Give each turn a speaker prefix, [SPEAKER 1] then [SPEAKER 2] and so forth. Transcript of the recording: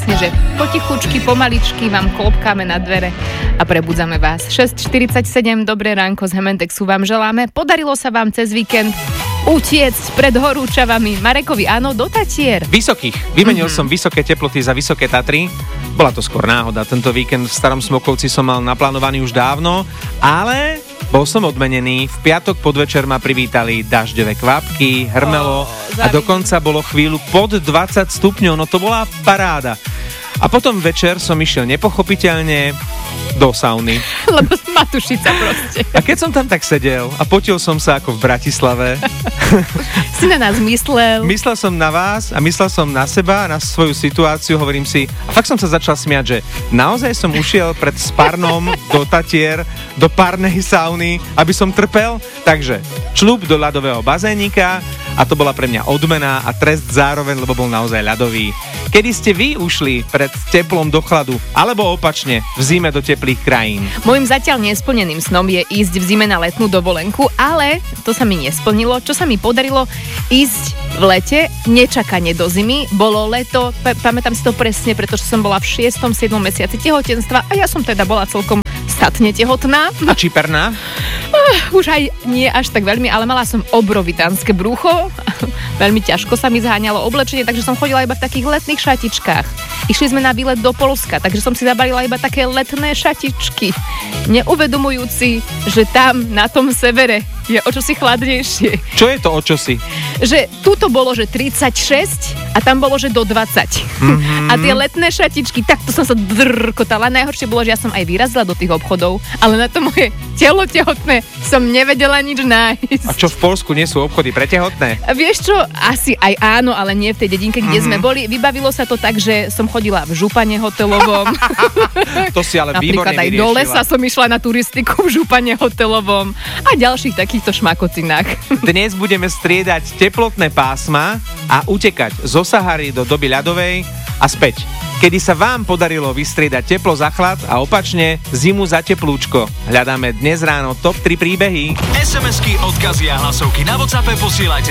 [SPEAKER 1] vlastne, že potichučky, pomaličky vám klopkáme na dvere a prebudzame vás. 6:47, dobré ránko z Hementexu vám želáme. Podarilo sa vám cez víkend utiecť pred horúčavami. Marekovi áno, do Tatier.
[SPEAKER 2] Vysokých. Vymenil som vysoké teploty za vysoké Tatry. Bola to skôr náhoda. Tento víkend v Starom Smokovci som mal naplánovaný už dávno, ale bol som odmenený. V piatok podvečer ma privítali dažďové kvapky, hrmelo a dokonca bolo chvíľu pod 20 stupňov. No to bola paráda. A potom večer som išiel nepochopiteľne do sauny.
[SPEAKER 1] Lebo Matušica proste.
[SPEAKER 2] A keď som tam tak sedel a potil som sa ako v Bratislave.
[SPEAKER 1] Si na nás myslel.
[SPEAKER 2] Myslel som na vás a myslel som na seba, na svoju situáciu, hovorím si. A fakt som sa začal smiať, že naozaj som ušiel pred spárnom do Tatier, do párnej sauny, aby som trpel. Takže čľub do ľadového bazénika a to bola pre mňa odmena a trest zároveň, lebo bol naozaj ľadový. Kedy ste vy ušli pred teplom do chladu, alebo opačne, v zime do teplých krajín?
[SPEAKER 1] Mojím zatiaľ nesplneným snom je ísť v zime na letnú dovolenku, ale to sa mi nesplnilo. Čo sa mi podarilo? Ísť v lete, nečakanie do zimy. Bolo leto, pamätám si to presne, pretože som bola v 6. 7. mesiaci tehotenstva a ja som teda bola celkom statne tehotná.
[SPEAKER 2] A čiperná?
[SPEAKER 1] Už aj nie až tak veľmi, ale mala som obrovitánske brucho. Veľmi ťažko sa mi zháňalo oblečenie, takže som chodila iba v takých letných šatičkách. Išli sme na výlet do Poľska, takže som si zabalila iba také letné šatičky. Neuvedomujúci, že tam na tom severe je o čosi chladnejšie.
[SPEAKER 2] Čo je to o čosi?
[SPEAKER 1] Že tuto bolo, že 36 a tam bolo, že do 20. A tie letné šatičky, takto som sa drkotala. Najhoršie bolo, že ja som aj vyrazila do tých obchodov, ale na to moje telo tehotné som nevedela nič nájsť.
[SPEAKER 2] A čo v Poľsku nie sú obchody pre tehotné?
[SPEAKER 1] Vieš čo, asi aj áno, ale nie v tej dedinke, kde sme boli. Vybavilo sa to tak, že som chodila v župane hotelovom.
[SPEAKER 2] To si ale výborne
[SPEAKER 1] napríklad aj
[SPEAKER 2] vyriešila.
[SPEAKER 1] do lesa som išla na turistiku v župane hotelovom a ďalších takýchto šmakocinách.
[SPEAKER 2] Dnes budeme striedať teplotné pásma a utekať zo Sahary do doby ľadovej a späť. Kedy sa vám podarilo vystriedať teplo za chlad a opačne zimu za teplúčko. Hľadáme dnes ráno top 3 príbehy.
[SPEAKER 3] SMS-ky, odkazy a hlasovky na WhatsAppe posielajte